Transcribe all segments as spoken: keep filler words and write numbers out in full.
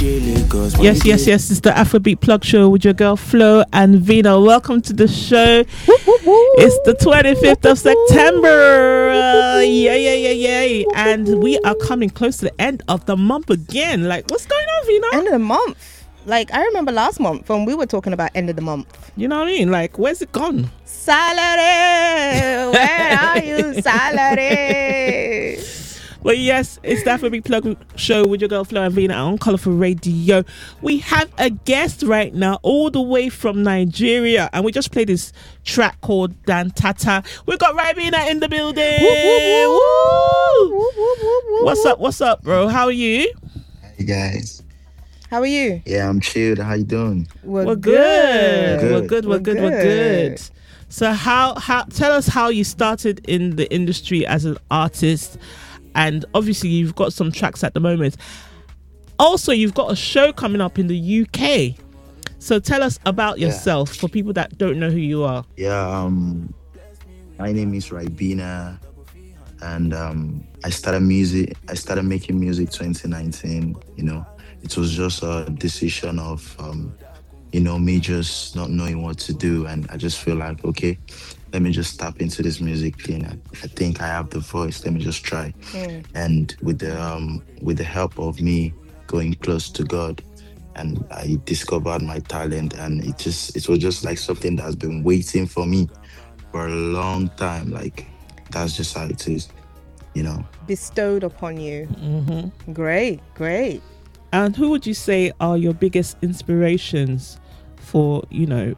Yes, yes, yes. It's the Afrobeat Plug Show with your girl Flo and Vina. Welcome to the show. It's the twenty-fifth of September. Uh, yeah, yeah, yeah, yeah. And we are coming close to the end of the month again. Like, what's going on, Vina? End of the month. Like, I remember last month when we were talking about end of the month. You know what I mean? Like, where's it gone? Salary, where are you, salary? Well, yes, it's the Afrobeat Plug Show with your girl Flo and Vina on Colourful Radio. We have a guest right now all the way from Nigeria, and we just played this track called Dantata. We've got Ribina in the building. Woo, woo, woo. Woo. What's up, what's up, bro? How are you? Hey, guys. How are you? Yeah, I'm chilled. How you doing? We're, we're good. good. We're good. We're good. We're good. So how how tell us how you started in the industry as an artist, and obviously you've got some tracks at the moment. Also, you've got a show coming up in the U K. So tell us about yourself yeah. for people that don't know who you are. Yeah, um, my name is Ribina, and um, I started music. I started making music twenty nineteen. You know. It was just a decision of, um, you know, me just not knowing what to do. And I just feel like, okay, let me just tap into this music thing. I, I think I have the voice. Let me just try. Mm. And with the um, with the help of me going close to God, and I discovered my talent. And it just it was just like something that's been waiting for me for a long time. Like, that's just how it is, you know. Bestowed upon you. Mm-hmm. Great, great. And who would you say are your biggest inspirations for, you know,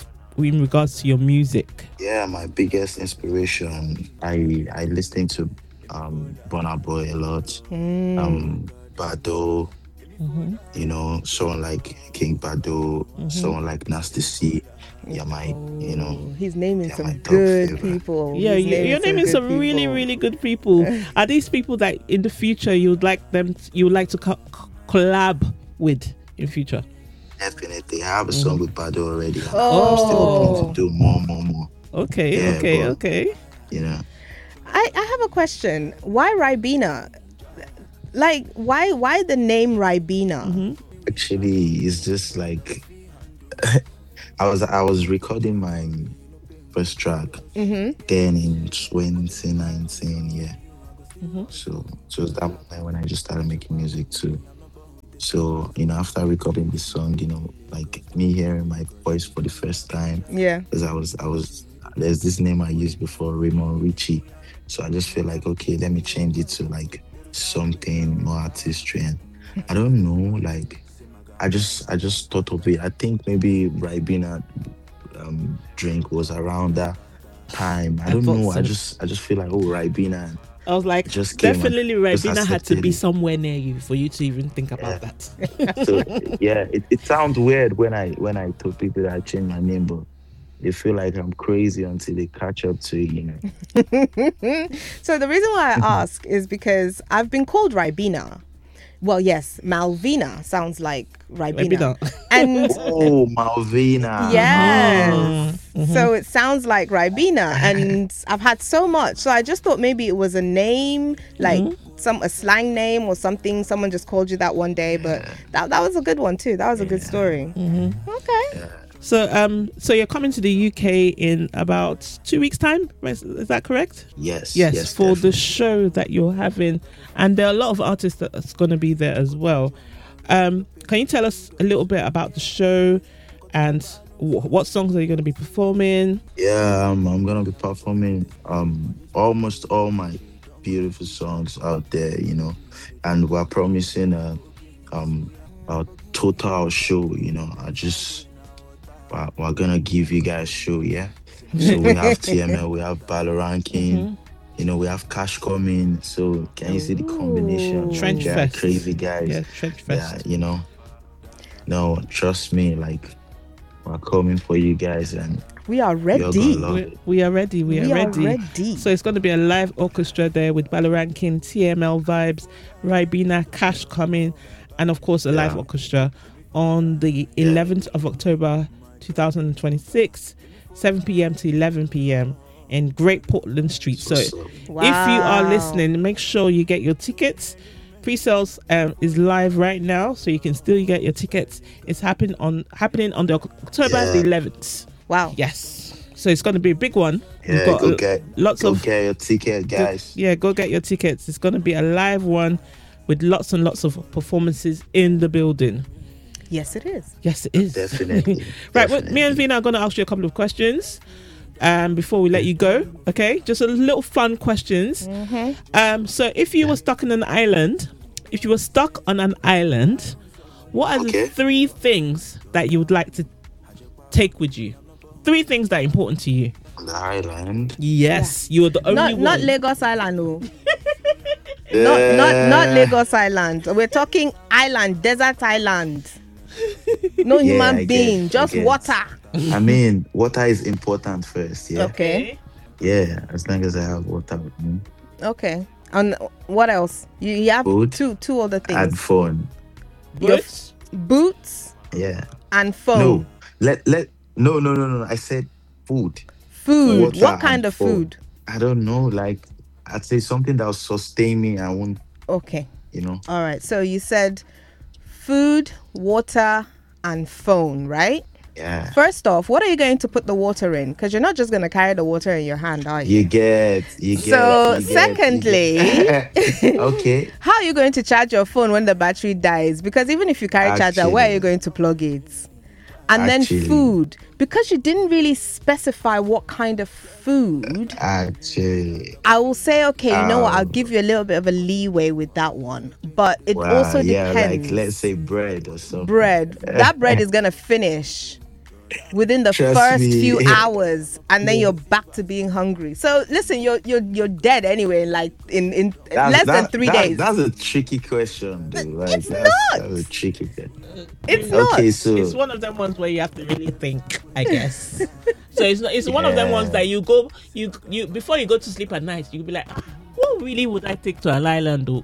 in regards to your music? Yeah, my biggest inspiration, I I listen to um, Burna Boy a lot, mm. um, Bado, mm-hmm. you know, someone like King Bado, mm-hmm. someone like Nasty C. Yeah, my, you know. He's naming some good favorite. people. Yeah, you, naming you're naming some, some really, really good people. Are these people that in the future you would like them, to, you would like to co- collab with in future? Definitely. I have a song mm. with Bado already. Oh. I'm still hoping to do more, more, more. Okay, yeah, okay, but, okay. You know. I, I have a question. Why Ribina? Like, why why the name Ribina? Mm-hmm. Actually, it's just like I was I was recording my first track mm-hmm. then in twenty nineteen, yeah. Mm-hmm. So so that was when I just started making music too. So, you know, after recording this song, you know, like me hearing my voice for the first time. Yeah. Because I was, I was, there's this name I used before, Raymond Ritchie. So I just feel like, okay, let me change it to like something more artistry. And I don't know, like, I just, I just thought of it. I think maybe Ribina um, drink was around that time. I don't I know. So. I just, I just feel like, oh, Ribina. I was like, just definitely Ribina had to be somewhere near you for you to even think about yeah. that. So, yeah, it, it sounds weird when I when I told people that I changed my name, but they feel like I'm crazy until they catch up to it, you know. So the reason why I ask is because I've been called Ribina. Well, yes, Malvina sounds like Ribina. Ribina. And oh, Malvina. Yes. Mm-hmm. So it sounds like Ribina, and I've had so much. So I just thought maybe it was a name, like mm-hmm. some a slang name or something. Someone just called you that one day, but that that was a good one too. That was a yeah. good story. Mm-hmm. Okay. Yeah. So um, so you're coming to the U K in about two weeks' time. Is that correct? Yes. Yes. yes for definitely. the show that you're having, and there are a lot of artists that's going to be there as well. Um, can you tell us a little bit about the show, and w- what songs are you going to be performing? Yeah, um, I'm going to be performing um almost all my beautiful songs out there, you know, and we're promising a um a total show. You know, I just. We're, we're gonna give you guys show, yeah. So we have T M L, we have Battle Ranking, mm-hmm. you know, we have Cash coming. So can you see the combination? Trench yeah, Fest, crazy guys. Yeah, Trench Fest. Yeah, you know. No, trust me, like we're coming for you guys, and we are ready. We, we are ready. We, we are, ready. are ready. So it's going to be a live orchestra there with Battle Ranking, T M L vibes, Ribina, Cash coming, and of course a live yeah. orchestra on the eleventh yeah. of October. twenty twenty-six, seven p.m. to eleven p.m. in Great Portland Street. So wow. if you are listening, make sure you get your tickets. Pre-sales um, is live right now, so you can still get your tickets. It's happening on happening on the October Yeah. the eleventh. Wow. Yes, so it's going to be a big one. We've Yeah, got go l- get lots go of get your ticket, go- guys. yeah, go get your tickets. It's going to be a live one with lots and lots of performances in the building. Yes, it is. Yes, it is. Definitely. Right, well, me definitely. and Vina are going to ask you a couple of questions um, before we let you go. Okay, just a little fun questions. Um, so, if you were stuck on an island, if you were stuck on an island, what are Okay. the three things that you would like to take with you? Three things that are important to you. On the island. Yes, you are the only Not one. not Lagos Island, no. Not not not Yeah. Lagos Island. We're talking island, desert island. No Yeah, human I being, get, just I get. water. I mean, water is important first. Yeah. Okay. Yeah. As long as I have water with me. Okay. And what else? You, you have Food. two two other things. And phone. Your Boots? boots Yeah. and phone. No. Let let no no no no. I said food. Food. Water What kind and of phone. food? I don't know. Like I'd say something that will sustain me. I won't. Okay. You know. All right. So you said food, water, and phone, right? Yeah. First off, what are you going to put the water in? Because you're not just going to carry the water in your hand, are you? You get. You get. So, you get, secondly- you get. Okay. How are you going to charge your phone when the battery dies? Because even if you carry charger, where are Actually- you going to plug it? And Actually- then food. Because you didn't really specify what kind of food, Actually. I will say, okay, you know what? I'll Um, give you a little bit of a leeway with that one. But it Wow, also yeah, depends. like let's say bread or something. bread. That bread is going to finish within the Trust first me. few hours, and then you're back to being hungry. So listen, you're you're you're dead anyway. Like in in That's- less than that- three that- days. That's a tricky question, though. Like, It's that's, not. That's a tricky question. It's Okay, not. so It's one of them ones where you have to really think, I guess. So it's not, it's one of them Yeah. ones that you go you you before you go to sleep at night, you'll be like, "Ah, what really would I take to an island though?"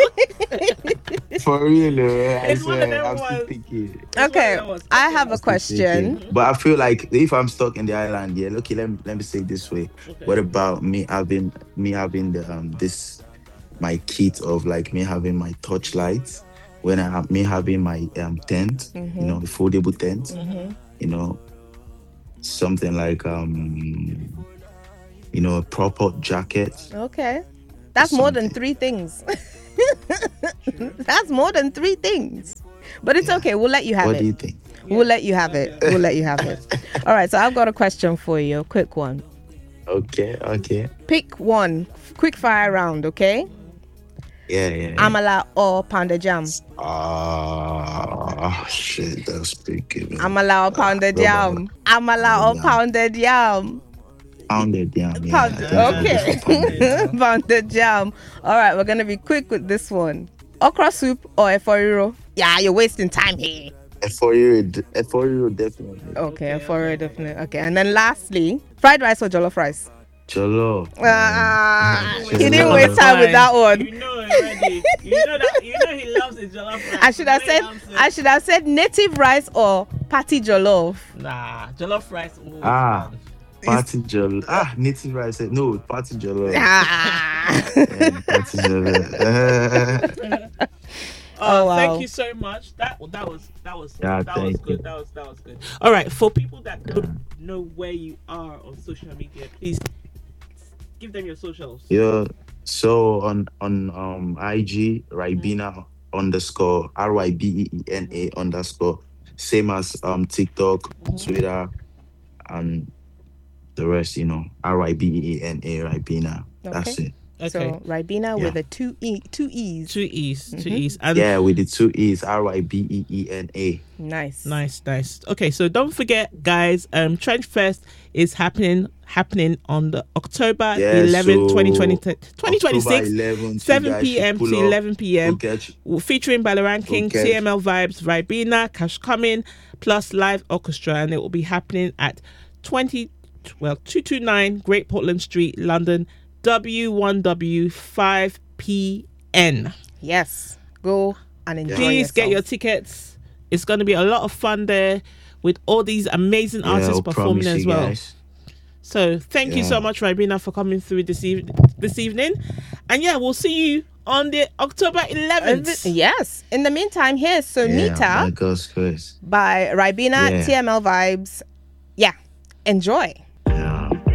for real, uh, I It's one of swear, them I'm still ones. thinking. Okay, That's what I I was- have a I'm still question. thinking. But I feel like if I'm stuck in the island, yeah. Okay, let me let me say it this way. Okay. What about me having me having the um this my kit of like me having my torchlights, when I have me having my um tent, Mm-hmm. you know, the foldable tent, you know, something like um you know, a proper jacket. Okay, that's more than Something. three things. That's more than three things. But it's okay. We'll let you have What it. do you think? We'll let you have it. We'll let you have it. All right. So I've got a question for you. A quick one. Okay, okay. Pick one. Quick fire round. Okay. Yeah, yeah. yeah. Amala or pounded jam. Ah, shit, that's big. man. Amala or pounded yam. Amala or Yam. pounded yam. Pounded yam. Yeah, Pounded. I think it's pounded Okay. yam. Pounded yam. All right. We're gonna be quick with this one. Okra soup or eforiro? Yeah, you're wasting time here. For you, for you, definitely. Okay, eforiro definitely. Okay. And then lastly, fried rice or jollof rice? Cholo. Ah, Mm. he didn't Jollof waste time with that one. You know already. You know that. You know he loves his jollof rice. I should have The way said he answered, I should have said native rice or patty jollof. Nah, jollof rice. Oh, Ah. man. Party jollof. Ah, native rice. No, party jollof. Ah. Yeah, party jollof. Oh, Oh, wow. Thank you so much. That that was that was Yeah, that was thank good. you. That was that was good. All right, for people that don't know where you are on social media, please give them your socials. Yeah. So on on um I G, Rybena underscore R Y B E E N A underscore. Same as um TikTok, Twitter, and the rest. You know, R Y B E E N A Rybena. That's Okay. it. Okay. So Rybena Yeah. with a two e two e's. Two E's, two Mhm. E's, and Yeah, with the two E's, R Y B E E N A. Nice. nice, nice. Okay, so don't forget, guys. Um, Trench Fest is happening happening on the October Yeah, eleventh, so twenty twenty, twenty twenty-six, October eleventh, seven you guys p.m. should pull to up, eleven p.m. go get you- featuring Balaran King, Okay. C M L Vibes, Rybena, Cash Coming, plus live orchestra, and it will be happening at twenty, well, two twenty-nine Great Portland Street, London, W one W five P N. Yes. Go and enjoy Please get your yourself. tickets. It's going to be a lot of fun there with all these amazing Yeah, artists I'll performing promise as you well. guys. So thank you Yeah. so much, Rybena, for coming through this, eve- this evening. And yeah, we'll see you on the October eleventh. Yes. In the meantime, here's Sonita Yeah, by God's grace. by Ribena, Yeah. T M L Vibes. Yeah. Enjoy.